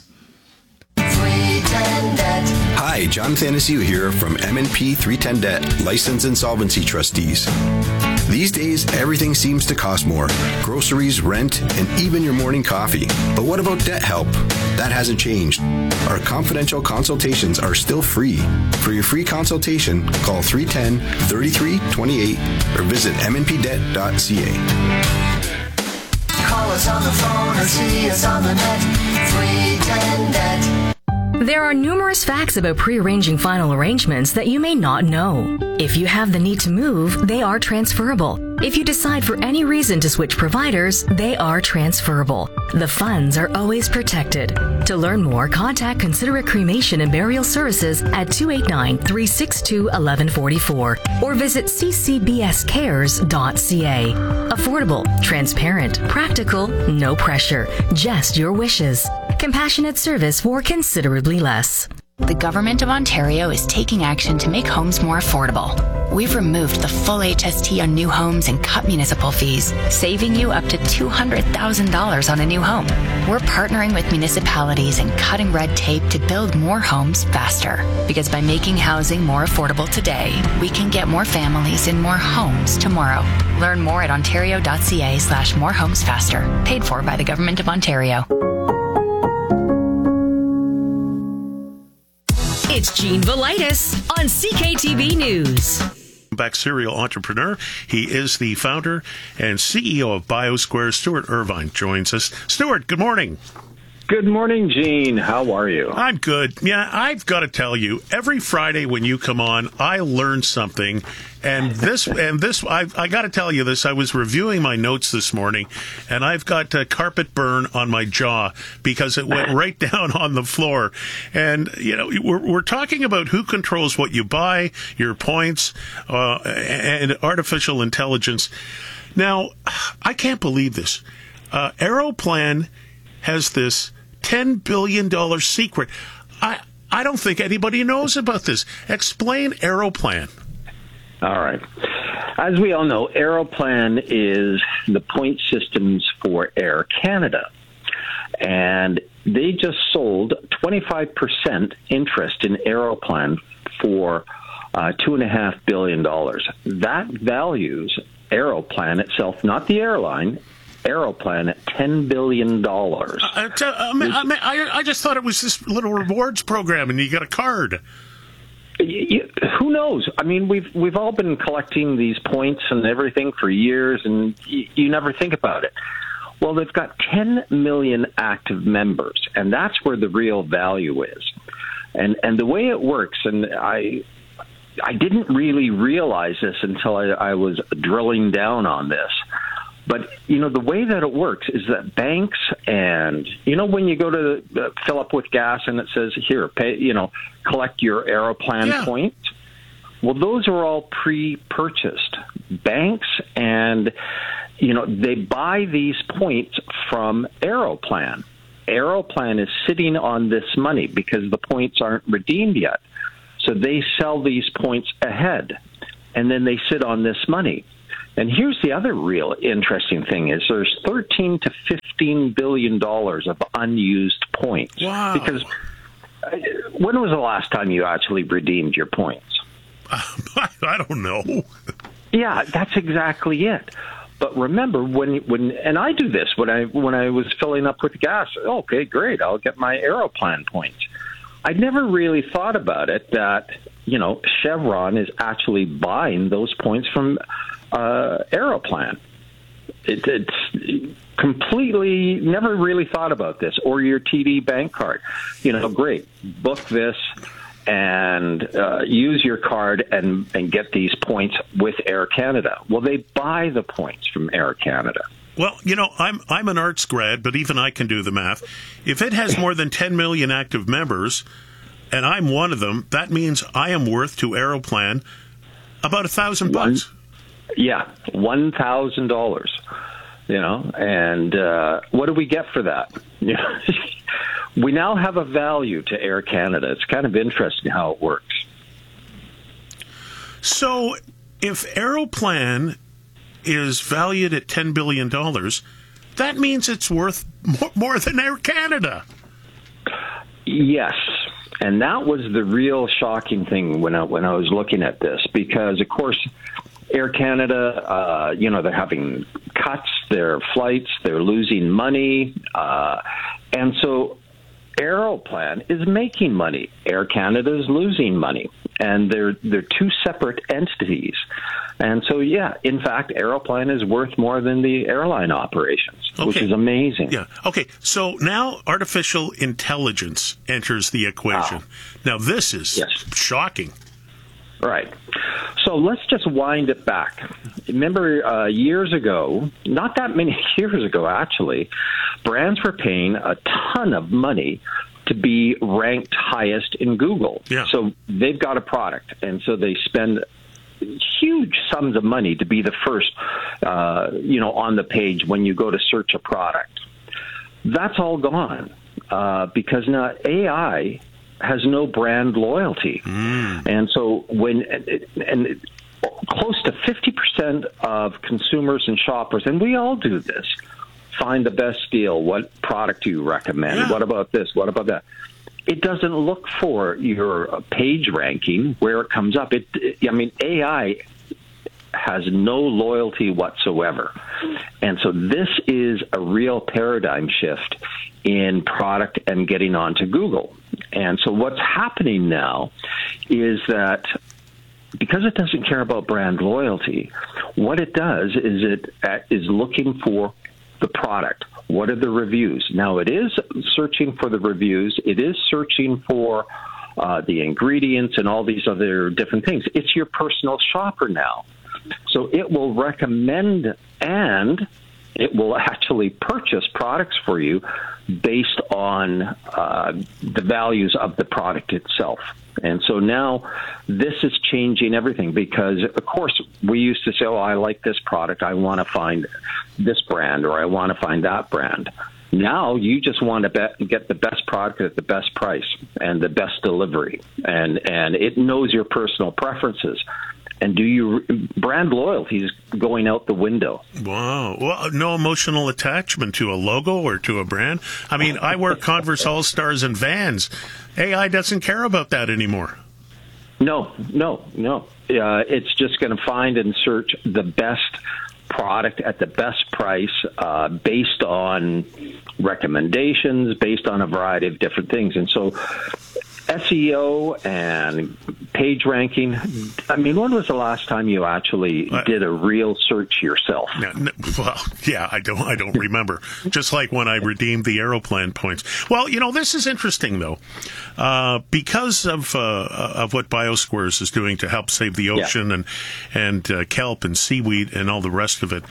Hi, John Thanasiu here from M&P 310 Debt, License Insolvency Trustees. These days, everything seems to cost more. Groceries, rent, and even your morning coffee. But what about debt help? That hasn't changed. Our confidential consultations are still free. For your free consultation, call 310-3328 or visit mnpdebt.ca. Call us on the phone or see us on the net. 310 Debt. There are numerous facts about pre-arranging final arrangements that you may not know. If you have the need to move, they are transferable. If you decide for any reason to switch providers, they are transferable. The funds are always protected. To learn more, contact Considerate Cremation and Burial Services at 289-362-1144 or visit ccbscares.ca. Affordable, transparent, practical, no pressure, just your wishes. Compassionate service for considerably less. The Government of Ontario is taking action to make homes more affordable. We've removed the full HST on new homes and cut municipal fees, saving you up to $200,000 on a new home. We're partnering with municipalities and cutting red tape to build more homes faster. Because by making housing more affordable today, we can get more families in more homes tomorrow. Learn more at ontario.ca/morehomesfaster. Paid for by the Government of Ontario. It's Gene Velitis on CKTB News. Back serial entrepreneur. He is the founder and CEO of BioSquare. Stuart Irvine joins us. Stuart, good morning. Good morning, Gene. How are you? I'm good. Yeah, I've got to tell you, every Friday when you come on, I learn something. And this, I got to tell you this. I was reviewing my notes this morning, and I've got carpet burn on my jaw because it went right down on the floor. And, you know, we're talking about who controls what you buy, your points, and artificial intelligence. Now, I can't believe this. Aeroplan has this $10 billion secret. I don't think anybody knows about this. Explain Aeroplan. All right. As we all know, Aeroplan is the point systems for Air Canada. And they just sold 25% interest in Aeroplan for $2.5 billion. That values Aeroplan itself, not the airline, Aeroplan at $10 billion. I just thought it was this little rewards program, and you got a card. Who knows? I mean, we've all been collecting these points and everything for years, and you never think about it. Well, they've got 10 million active members, and that's where the real value is. And the way it works, and I didn't really realize this until I was drilling down on this. But, you know, the way that it works is that banks and, you know, when you go to fill up with gas and it says, here, pay, you know, collect your Aeroplan points. Well, those are all pre-purchased. Banks and, you know, they buy these points from Aeroplan. Aeroplan is sitting on this money because the points aren't redeemed yet. So they sell these points ahead, and then they sit on this money. And here's the other real interesting thing is there's $13 to $15 billion of unused points. Wow. Because when was the last time you actually redeemed your points? I don't know. Yeah, that's exactly it. But remember, when and I do this, when I was filling up with gas, okay, great, I'll get my Aeroplan points. I never really thought about it that, you know, Chevron is actually buying those points from Aeroplan. It's completely never really thought about this. Or your TD bank card. You know, great, book this and use your card and get these points with Air Canada. Well, they buy the points from Air Canada. Well, you know, I'm an arts grad, but even I can do the math. If it has more than 10 million active members, and I'm one of them, that means I am worth to Aeroplan about $1,000. Yeah, $1,000. You know, and what do we get for that? You know, we now have a value to Air Canada. It's kind of interesting how it works. So, if Aeroplan is valued at $10 billion, that means it's worth more than Air Canada. Yes, and that was the real shocking thing when I was looking at this, because, of course, Air Canada, you know, they're having cuts, their flights, they're losing money, and so Aeroplan is making money. Air Canada is losing money, and they're two separate entities. And so, yeah, in fact, Aeroplan is worth more than the airline operations, which is amazing. Yeah. Okay. So now artificial intelligence enters the equation. Wow. Now, this is shocking. Right. So let's just wind it back. Remember, years ago, not that many years ago, actually, brands were paying a ton of money to be ranked highest in Google. Yeah. So they've got a product, and so they spend huge sums of money to be the first, you know, on the page when you go to search a product. That's all gone because now AI has no brand loyalty. And so and close to 50% of consumers and shoppers, and we all do this, find the best deal. What product do you recommend? Yeah. What about this? What about that? It doesn't look for your page ranking where it comes up. I mean, AI has no loyalty whatsoever. And so this is a real paradigm shift in product and getting onto Google. And so what's happening now is that because it doesn't care about brand loyalty, what it does is it is looking for the product. What are the reviews? Now, it is searching for the reviews. It is searching for the ingredients and all these other different things. It's your personal shopper now. So it will recommend and it will actually purchase products for you based on the values of the product itself. And so now this is changing everything because, of course, we used to say, oh, I like this product. I want to find this brand or I want to find that brand. Now you just want to get the best product at the best price and the best delivery. And it knows your personal preferences. And brand loyalty is going out the window. Wow. Well, no emotional attachment to a logo or to a brand. I mean, I wear Converse All-Stars and Vans. AI doesn't care about that anymore. No. It's just going to find and search the best product at the best price based on recommendations, based on a variety of different things. And so SEO and page ranking. I mean, when was the last time you actually did a real search yourself? I don't remember. Just like when I redeemed the Aeroplan points. Well, this is interesting though, because of what BioSquares is doing to help save the ocean and kelp and seaweed and all the rest of it.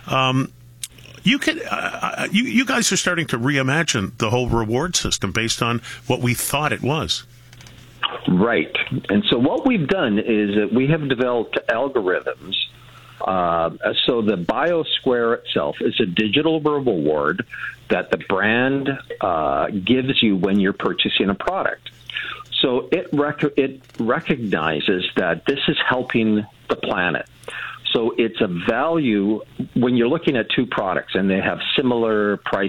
You guys are starting to reimagine the whole reward system based on what we thought it was. Right. And so what we've done is that we have developed algorithms. So the BioSquare itself is a digital reward that the brand gives you when you're purchasing a product. So it recognizes that this is helping the planet. So it's a value when you're looking at two products and they have similar price